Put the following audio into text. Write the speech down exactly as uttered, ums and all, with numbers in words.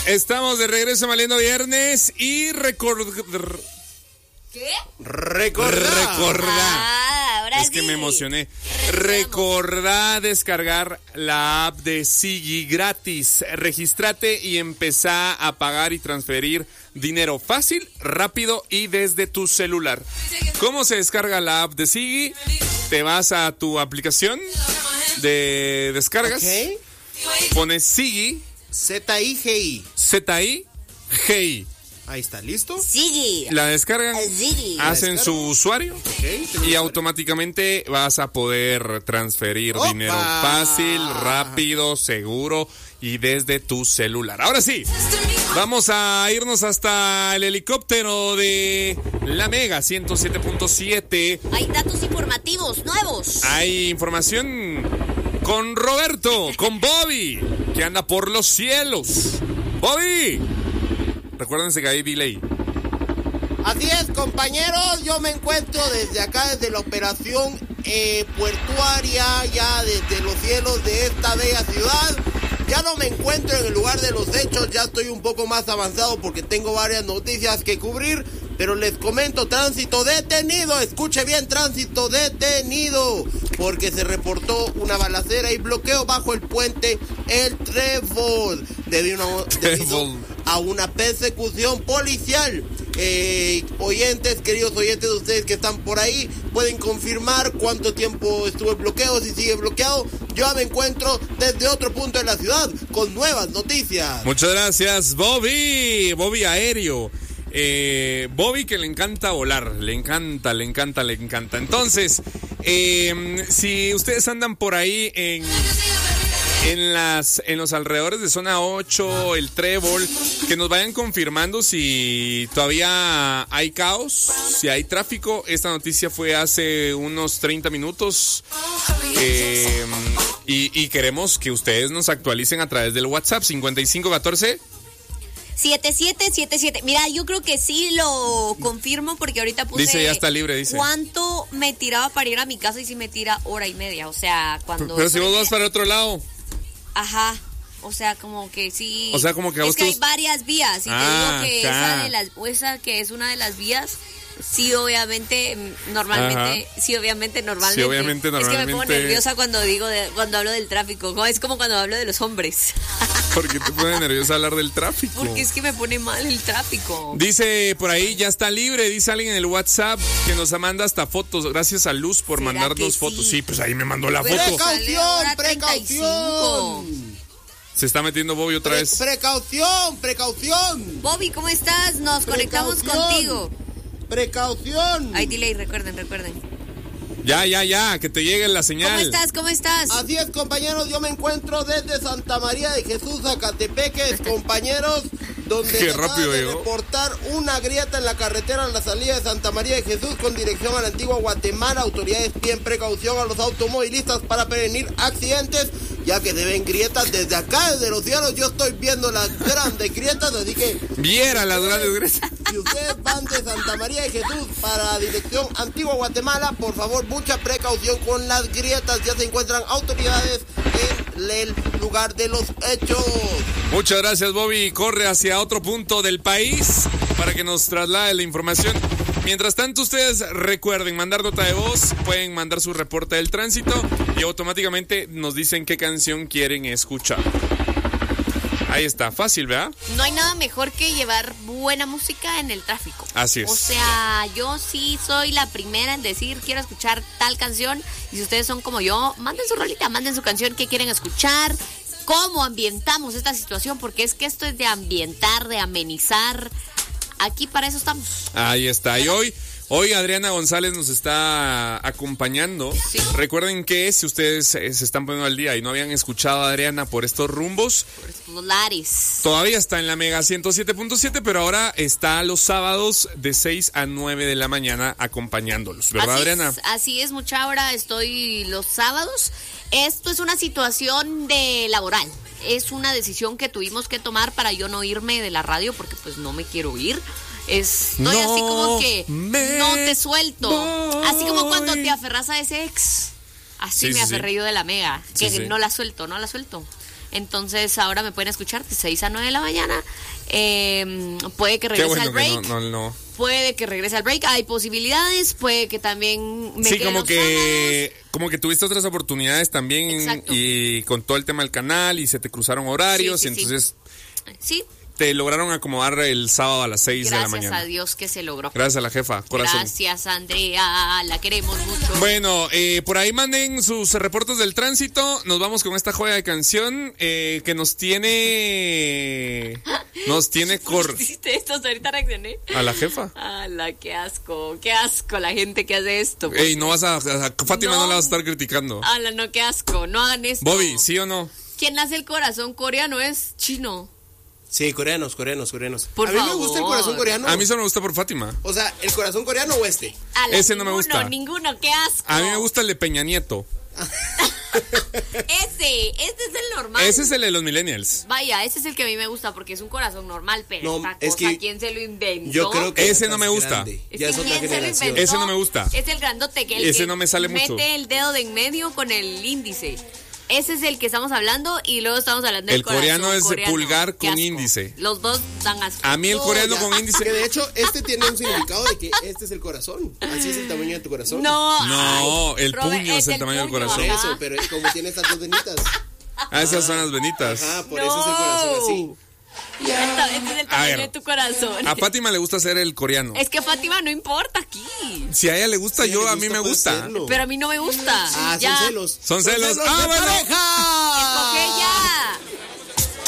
Estamos de regreso Maliendo Viernes y recordar. ¿Qué? Recordar. Recordar. Ah, ahora es sí. que me emocioné. Recordá descargar la app de Sigi gratis. Regístrate y empezá a pagar y transferir dinero fácil, rápido y desde tu celular. ¿Cómo se descarga la app de Sigi? Te vas a tu aplicación de descargas. Okay. Pones Sigi. Z I G I. Z I G I. Ahí está, ¿listo? Sigi. La descargan, Sigi. hacen su usuario Okay, y automáticamente vas a poder transferir ¡Opa! dinero fácil, rápido, seguro y desde tu celular. Ahora sí, vamos a irnos hasta el helicóptero de la Mega ciento siete punto siete. Hay datos informativos nuevos. Hay información con Roberto, con Bobby, que anda por los cielos. Bobby, recuérdense que hay delay. Así es, compañeros, yo me encuentro desde acá, desde la operación eh, puertuaria, ya desde los cielos de esta bella ciudad. Ya no me encuentro en el lugar de los hechos, ya estoy un poco más avanzado porque tengo varias noticias que cubrir, pero les comento, tránsito detenido, escuche bien, tránsito detenido, porque se reportó una balacera y bloqueo bajo el puente El Trébol, debido, debido a una persecución policial. Eh, oyentes, queridos oyentes de ustedes que están por ahí, pueden confirmar cuánto tiempo estuvo el bloqueo, si sigue bloqueado. Yo me encuentro desde otro punto de la ciudad con nuevas noticias. Muchas gracias, Bobby. Bobby aéreo. Eh, Bobby que le encanta volar, le encanta, le encanta, le encanta. Entonces, eh, si ustedes andan por ahí en... En, las, en los alrededores de zona ocho, el Trébol, que nos vayan confirmando si todavía hay caos, si hay tráfico. Esta noticia fue hace unos treinta minutos eh, y, y queremos que ustedes nos actualicen a través del WhatsApp cincuenta y cinco catorce. siete siete siete siete. Mira, yo creo que sí lo confirmo porque ahorita puse... Dice, ya está libre, dice. ¿Cuánto me tiraba para ir a mi casa y si me tira hora y media? O sea, cuando... Pero si vos vas para otro lado. Ajá, o sea, como que sí. O sea, como que a es vos que te... hay varias vías y ah, te digo que acá. esa de las, esa que es una de las vías, sí, obviamente, normalmente, Ajá. sí, obviamente, normalmente. Sí, obviamente, normalmente. Es que me pongo nerviosa cuando digo, de, cuando hablo del tráfico, como- es como cuando hablo de los hombres. ¿Por qué te pone nerviosa hablar del tráfico? Porque es que me pone mal el tráfico. Dice por ahí, ya está libre, dice alguien en el WhatsApp que nos manda hasta fotos. Gracias a Luz por ¿Será mandarnos que fotos. sí? Sí, pues ahí me mandó la Pero foto. sale ahora Precaución, treinta y cinco. precaución. Se está metiendo Bobby otra Pre- vez. precaución, precaución. Bobby, ¿cómo estás? Nos conectamos Precaución. contigo. Precaución. Hay delay, recuerden, recuerden. Ya, ya, ya, que te llegue la señal. ¿Cómo estás? ¿Cómo estás? Así es, compañeros, yo me encuentro desde Santa María de Jesús, Zacatepeques, compañeros, donde Qué se acaba rápido de llegó. reportar una grieta en la carretera a la salida de Santa María de Jesús con dirección a la antigua Guatemala. Autoridades piden precaución a los automovilistas para prevenir accidentes, ya que se ven grietas desde acá, desde los cielos. Yo estoy viendo las grandes grietas, así que... Viera las grandes grietas. Si ustedes van de Santa María de Jesús para dirección Antigua Guatemala, por favor, mucha precaución con las grietas. Ya se encuentran autoridades en el lugar de los hechos. Muchas gracias, Bobby. Corre hacia otro punto del país para que nos traslade la información. Mientras tanto, ustedes recuerden mandar nota de voz, pueden mandar su reporte del tránsito y automáticamente nos dicen qué canción quieren escuchar. Ahí está, fácil, ¿verdad? No hay nada mejor que llevar buena música en el tráfico. Así es. O sea, yo sí soy la primera en decir quiero escuchar tal canción. Y si ustedes son como yo, manden su rolita, manden su canción que quieren escuchar. ¿Cómo ambientamos esta situación? Porque es que esto es de ambientar, de amenizar. Aquí para eso estamos. Ahí está. Y hoy, hoy Adriana González nos está acompañando. Sí. Recuerden que si ustedes eh, se están poniendo al día y no habían escuchado a Adriana por estos rumbos, Por estos lares. todavía está en la Mega ciento siete punto siete, pero ahora está los sábados de seis a nueve de la mañana acompañándolos. ¿Verdad, así Adriana? Es, así es, mucha hora estoy los sábados. Esto es una situación de laboral. Es una decisión que tuvimos que tomar para yo no irme de la radio porque pues no me quiero ir. Estoy No así como que me no te suelto. voy. Así como cuando te aferras a ese ex. Así Sí, me sí, aferré sí. yo de la Mega. Que Sí, sí. no la suelto, no la suelto. Entonces ahora me pueden escuchar de seis a nueve de la mañana. Eh, puede que regrese Qué bueno al break. que no, no, no. Puede que regrese al break. Hay posibilidades. Puede que también me Sí, quede como los que como que tuviste otras oportunidades también. Exacto. Y con todo el tema del canal y se te cruzaron horarios Sí, y sí, entonces sábados. Sí, te lograron acomodar el sábado a las seis de la gracias mañana. a Dios que se logró. Gracias a la jefa, corazón. Gracias, Andrea. La queremos mucho. Bueno, eh, por ahí manden sus reportes del tránsito. Nos vamos con esta joya de canción eh, que nos tiene... Nos tiene cor... ¿Hiciste esto? Ahorita reaccioné. ¿A la jefa? ¡Hala, qué asco! ¡Qué asco la gente que hace esto! Ey, no vas a... a Fátima no, No. la vas a estar criticando. ¡Hala, no, qué asco! No hagan esto. Bobby, ¿sí o no? ¿Quién hace el corazón coreano? Es chino. Sí, coreanos, coreanos, coreanos. Por a mí me favor. gusta el corazón coreano. A mí solo me gusta por Fátima. O sea, ¿el corazón coreano o este? ¡Hala, Ese no me ninguno, gusta. Ninguno, qué asco. A mí me gusta el de Peña Nieto. Ese, este es el normal. Ese es el de los millennials. Vaya, ese es el que a mí me gusta porque es un corazón normal, pero No, esta es cosa, que ¿quién se lo inventó? Yo creo que Ese ya no me estás gusta. grande. Es Ya que es otra ¿quién se lo generación. inventó? Ese no me gusta. Es el grandote que el Ese que no me sale mete mucho. el dedo de en medio con el índice. Ese es el que estamos hablando y luego estamos hablando del El coreano corazón es de coreano. pulgar Qué con asco. índice. Los dos dan asco. A mí el No, coreano ya. con Que índice... de hecho, este tiene un significado de que este es el corazón. Así es el tamaño de tu corazón. No, No, ay, el Robert, puño es el tamaño del puño, corazón. Por ajá. eso, pero como tiene estas dos venitas. Ah, esas son las venitas. Ah, por eso es el corazón así. Esta- Este es el A tamaño ver. de tu corazón. A Fátima le gusta hacer el coreano. Es que Fátima no importa aquí. Si a ella le gusta, Si a yo ella a le mí me puede gusta. hacerlo. Pero a mí no me gusta. Ah, Ya. son celos. Son celos. Ah, de bueno. pareja. Escoge ya.